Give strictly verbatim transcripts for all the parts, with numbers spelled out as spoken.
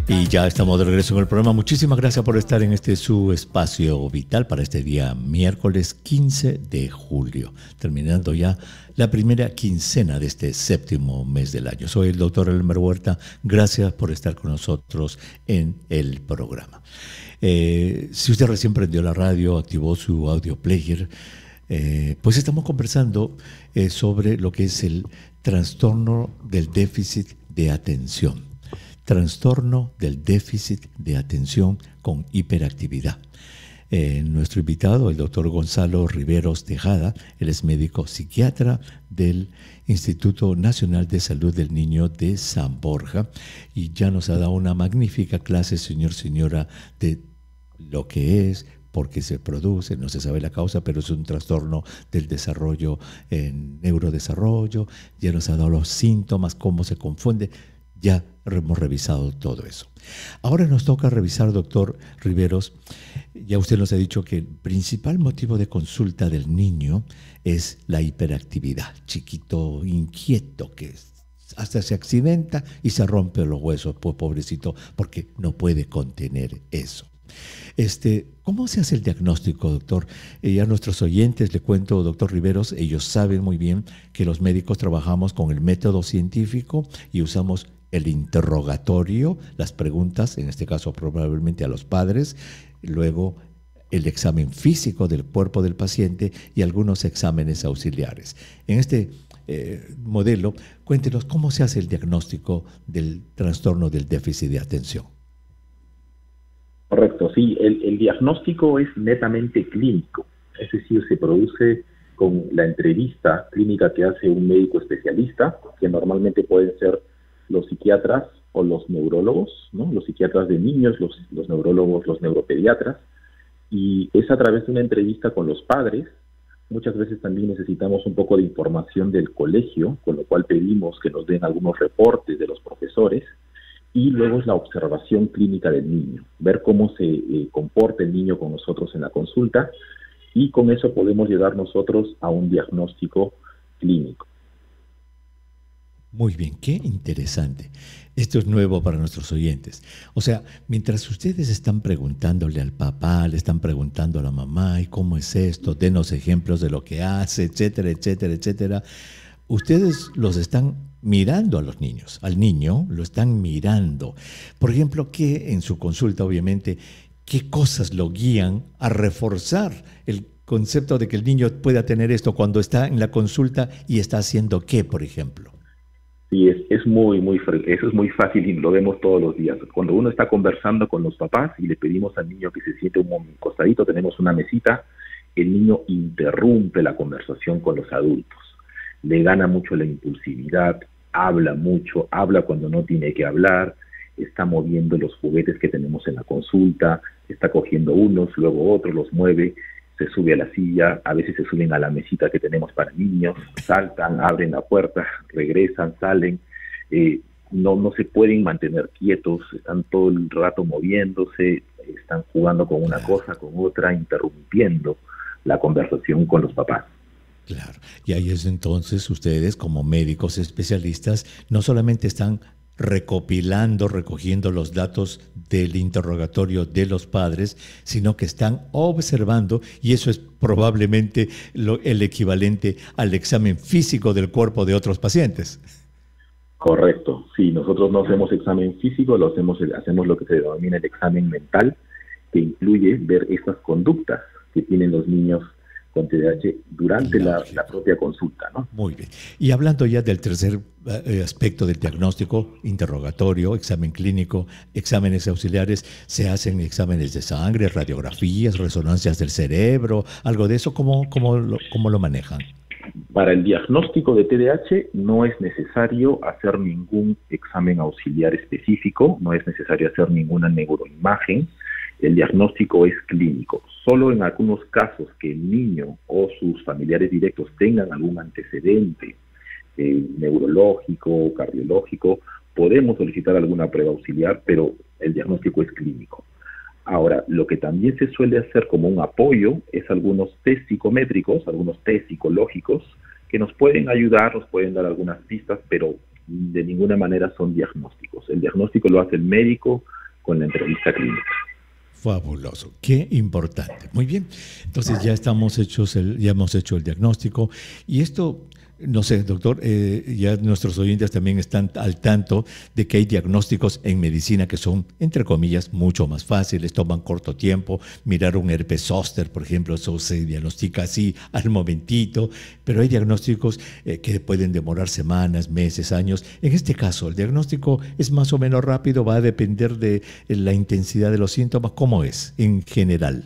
Y ya estamos de regreso en el programa. Muchísimas gracias por estar en este su espacio vital para este día miércoles quince de julio, terminando ya la primera quincena de este séptimo mes del año. Soy el doctor Elmer Huerta. Gracias por estar con nosotros en el programa. Eh, si usted recién prendió la radio, activó su audio player, eh, pues estamos conversando eh, sobre lo que es el trastorno del déficit de atención. Trastorno del déficit de atención con hiperactividad. Eh, nuestro invitado, el doctor Gonzalo Riveros Tejada, él es médico psiquiatra del Instituto Nacional de Salud del Niño de San Borja y ya nos ha dado una magnífica clase, señor, señora, de lo que es, por qué se produce, no se sabe la causa, pero es un trastorno del desarrollo en neurodesarrollo, ya nos ha dado los síntomas, cómo se confunde. Ya hemos revisado todo eso. Ahora nos toca revisar, doctor Riveros, ya usted nos ha dicho que el principal motivo de consulta del niño es la hiperactividad, chiquito inquieto que hasta se accidenta y se rompe los huesos, pues pobrecito, porque no puede contener eso. Este, ¿Cómo se hace el diagnóstico, doctor? Eh, a nuestros oyentes le cuento, doctor Riveros, ellos saben muy bien que los médicos trabajamos con el método científico y usamos el interrogatorio, las preguntas, en este caso probablemente a los padres, luego el examen físico del cuerpo del paciente y algunos exámenes auxiliares. En este eh, modelo, cuéntenos cómo se hace el diagnóstico del trastorno del déficit de atención. Correcto, sí, el, el diagnóstico es netamente clínico, es decir, se produce con la entrevista clínica que hace un médico especialista, que normalmente pueden ser los psiquiatras o los neurólogos, ¿no? Los psiquiatras de niños, los, los neurólogos, los neuropediatras, y es a través de una entrevista con los padres. Muchas veces también necesitamos un poco de información del colegio, con lo cual pedimos que nos den algunos reportes de los profesores, y luego es la observación clínica del niño, ver cómo se eh, comporta el niño con nosotros en la consulta, y con eso podemos llegar nosotros a un diagnóstico clínico. Muy bien, qué interesante. Esto es nuevo para nuestros oyentes. O sea, mientras ustedes están preguntándole al papá, le están preguntando a la mamá, ¿y cómo es esto? Denos ejemplos de lo que hace, etcétera, etcétera, etcétera. Ustedes los están mirando a los niños, al niño lo están mirando. Por ejemplo, ¿qué en su consulta, obviamente, qué cosas lo guían a reforzar el concepto de que el niño pueda tener esto cuando está en la consulta y está haciendo qué, por ejemplo? Sí, es, es muy, muy, eso es muy fácil y lo vemos todos los días. Cuando uno está conversando con los papás y le pedimos al niño que se siente un costadito, tenemos una mesita, el niño interrumpe la conversación con los adultos. Le gana mucho la impulsividad, habla mucho, habla cuando no tiene que hablar, está moviendo los juguetes que tenemos en la consulta, está cogiendo unos, luego otros, los mueve, se sube a la silla, a veces se suben a la mesita que tenemos para niños, saltan, abren la puerta, regresan, salen, eh, no, no se pueden mantener quietos, están todo el rato moviéndose, están jugando con una cosa, con otra, interrumpiendo la conversación con los papás. Claro, y ahí es entonces ustedes como médicos especialistas no solamente están recopilando, recogiendo los datos del interrogatorio de los padres, sino que están observando, y eso es probablemente lo, el equivalente al examen físico del cuerpo de otros pacientes. Correcto, sí, nosotros no hacemos examen físico, lo hacemos, hacemos lo que se denomina el examen mental, que incluye ver estas conductas que tienen los niños con T D A H durante la, la propia consulta, ¿no? Muy bien. Y hablando ya del tercer eh, aspecto del diagnóstico, interrogatorio, examen clínico, exámenes auxiliares, ¿se hacen exámenes de sangre, radiografías, resonancias del cerebro, algo de eso? ¿Cómo, cómo, lo, cómo lo manejan? Para el diagnóstico de T D A H no es necesario hacer ningún examen auxiliar específico, no es necesario hacer ninguna neuroimagen. El diagnóstico es clínico. Solo en algunos casos que el niño o sus familiares directos tengan algún antecedente eh, neurológico o cardiológico, podemos solicitar alguna prueba auxiliar, pero el diagnóstico es clínico. Ahora, lo que también se suele hacer como un apoyo es algunos test psicométricos, algunos test psicológicos, que nos pueden ayudar, nos pueden dar algunas pistas, pero de ninguna manera son diagnósticos. El diagnóstico lo hace el médico con la entrevista clínica. Fabuloso, qué importante. Muy bien, entonces ya estamos hechos, el, ya hemos hecho el diagnóstico y esto, no sé, doctor, eh, ya nuestros oyentes también están al tanto de que hay diagnósticos en medicina que son, entre comillas, mucho más fáciles, toman corto tiempo. Mirar un herpes zóster, por ejemplo, eso se diagnostica así al momentito, pero hay diagnósticos eh, que pueden demorar semanas, meses, años. En este caso, el diagnóstico es más o menos rápido, va a depender de la intensidad de los síntomas. ¿Cómo es en general?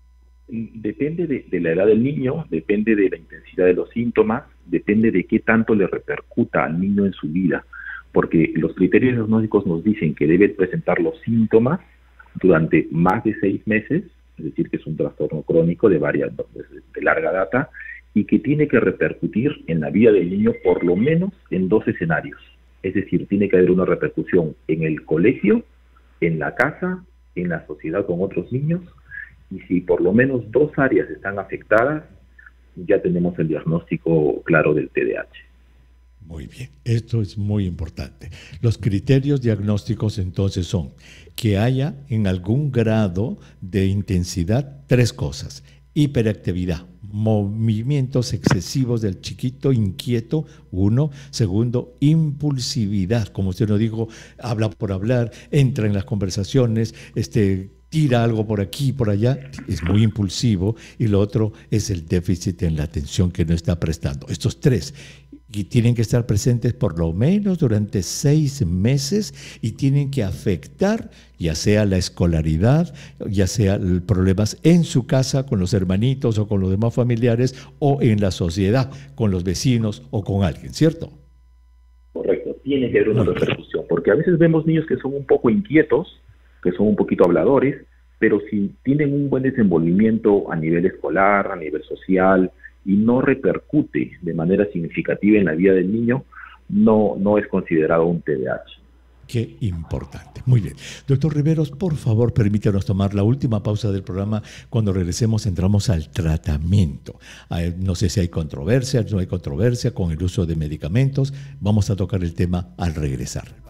Depende de, de la edad del niño, depende de la intensidad de los síntomas, depende de qué tanto le repercuta al niño en su vida, porque los criterios diagnósticos nos dicen que debe presentar los síntomas durante más de seis meses, es decir, que es un trastorno crónico de, varias, de larga data, y que tiene que repercutir en la vida del niño por lo menos en dos escenarios. Es decir, tiene que haber una repercusión en el colegio, en la casa, en la sociedad con otros niños, y si por lo menos dos áreas están afectadas, ya tenemos el diagnóstico claro del T D A H. Muy bien, esto es muy importante. Los criterios diagnósticos entonces son que haya en algún grado de intensidad tres cosas: hiperactividad, movimientos excesivos del chiquito inquieto, uno. Segundo, impulsividad, como usted nos dijo, habla por hablar, entra en las conversaciones, este, tira algo por aquí, por allá, es muy impulsivo. Y lo otro es el déficit en la atención que no está prestando. Estos tres y tienen que estar presentes por lo menos durante seis meses y tienen que afectar ya sea la escolaridad, ya sea problemas en su casa con los hermanitos o con los demás familiares, o en la sociedad con los vecinos o con alguien, ¿cierto? Correcto, tiene que haber una repercusión, porque a veces vemos niños que son un poco inquietos, que son un poquito habladores, pero si tienen un buen desenvolvimiento a nivel escolar, a nivel social, y no repercute de manera significativa en la vida del niño, no, no es considerado un T D A H. Qué importante. Muy bien. Doctor Riveros, por favor, permítanos tomar la última pausa del programa. Cuando regresemos, entramos al tratamiento. No sé si hay controversia, no hay controversia con el uso de medicamentos. Vamos a tocar el tema al regresar.